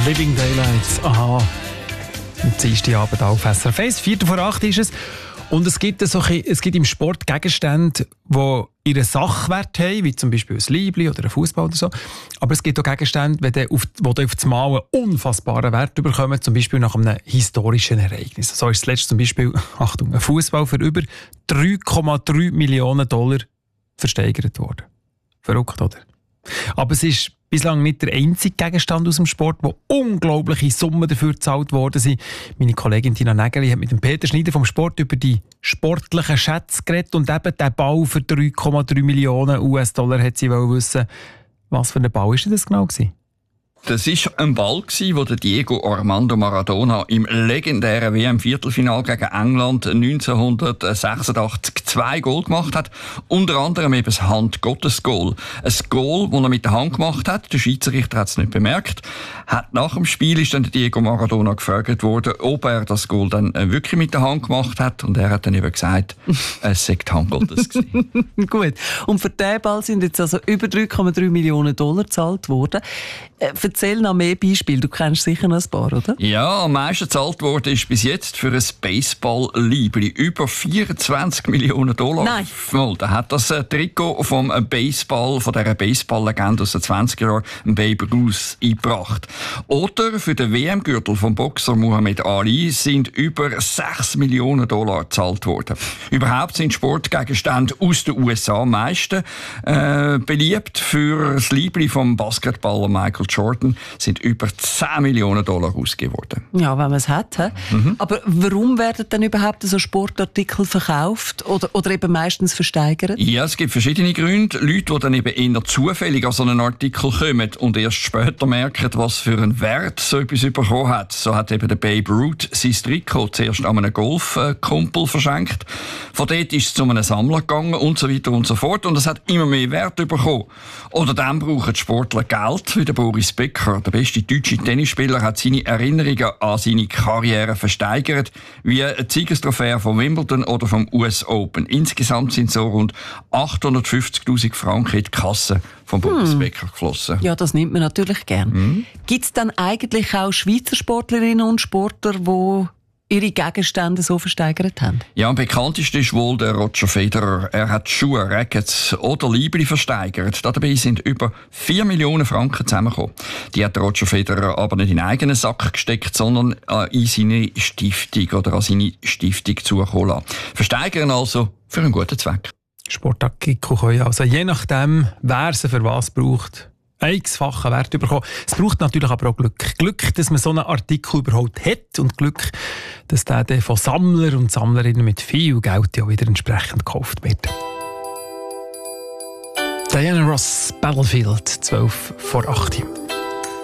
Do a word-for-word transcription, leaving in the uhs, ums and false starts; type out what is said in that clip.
Living Daylights. Aha. Am Dienstagabend auf S R F eins. Viertel vor acht ist es. Und es gibt, so, es gibt im Sport Gegenstände, die ihren Sachwert haben, wie zum Beispiel ein Liebli oder ein Fußball oder so. Aber es gibt auch Gegenstände, die auf, die auf das Mal einen unfassbaren Wert bekommen, zum Beispiel nach einem historischen Ereignis. So ist zuletzt zum Beispiel, Achtung, ein Fußball für über drei Komma drei Millionen Dollar versteigert worden. Verrückt, oder? Aber es ist bislang nicht der einzige Gegenstand aus dem Sport, wo unglaubliche Summen dafür gezahlt worden sind. Meine Kollegin Tina Nägeli hat mit dem Peter Schneider vom Sport über die sportlichen Schätze geredet und eben den Bau für drei Komma drei Millionen U S Dollar hat sie wissen. Was für ein Bau war das genau gewesen? Das war ein Ball, wo Diego Armando Maradona im legendären W M-Viertelfinal gegen England neunzehnhundertsechsundachtzig zwei Goal gemacht hat. Unter anderem eben das Hand-Gottes-Goal. Ein Goal, das er mit der Hand gemacht hat. Der Schiedsrichter hat es nicht bemerkt. Hat nach dem Spiel ist dann Diego Maradona gefragt worden, ob er das Goal dann wirklich mit der Hand gemacht hat. Und er hat dann eben gesagt, es sei die Hand Gottes gewesen. Gut. Und für diesen Ball sind jetzt also über drei Komma drei Millionen Dollar gezahlt worden. Erzähl noch mehr Beispiele. Du kennst sicher noch ein paar, oder? Ja, am meisten gezahlt worden ist bis jetzt für ein Baseball-Liebli. Über vierundzwanzig Millionen Dollar. Nein. Mal, da hat das äh, Trikot vom äh, Baseball, von dieser Baseball-Legende aus den zwanziger Jahren, Babe Ruth, eingebracht. Oder für den W M-Gürtel vom Boxer Muhammad Ali sind über sechs Millionen Dollar gezahlt worden. Überhaupt sind Sportgegenstände aus den U S A am meisten äh, beliebt. Für das Liebli vom Basketballer Michael Jordan sind über zehn Millionen Dollar ausgegeben worden. Ja, wenn man es hat. Mhm. Aber warum werden dann überhaupt so Sportartikel verkauft oder, oder eben meistens versteigert? Ja, es gibt verschiedene Gründe. Leute, die dann eben eher zufällig an so einen Artikel kommen und erst später merken, was für einen Wert so etwas bekommen hat. So hat eben der Babe Ruth sein Trikot zuerst an einen Golfkumpel verschenkt. Von dort ist es zu einem Sammler gegangen und so weiter und so fort. Und es hat immer mehr Wert bekommen. Oder dann brauchen die Sportler Geld, wie der Boris Becker, der beste deutsche Tennisspieler, hat seine Erinnerungen an seine Karriere versteigert, wie eine Siegestrophäe von Wimbledon oder vom U S Open. Insgesamt sind so rund achthundertfünfzigtausend Franken in die Kasse von Boris hm. Becker geflossen. Ja, das nimmt man natürlich gern. Hm. Gibt es dann eigentlich auch Schweizer Sportlerinnen und Sportler, die ihre Gegenstände so versteigert haben? Ja, am bekanntesten ist wohl der Roger Federer. Er hat Schuhe, Rackets oder Liebli versteigert. Dabei sind über vier Millionen Franken zusammengekommen. Die hat Roger Federer aber nicht in einen eigenen Sack gesteckt, sondern in seine Stiftung oder an seine Stiftung zukommen lassen. Versteigern also für einen guten Zweck. Sportartikel können also je nachdem, wer sie für was braucht, x-fachen Wert bekommen. Es braucht natürlich aber auch Glück. Glück, dass man so einen Artikel überhaupt hat und Glück, dass der dann von Sammlern und Sammlerinnen mit viel Geld ja wieder entsprechend gekauft wird. Diana Ross, Battlefield, zwölf vor acht.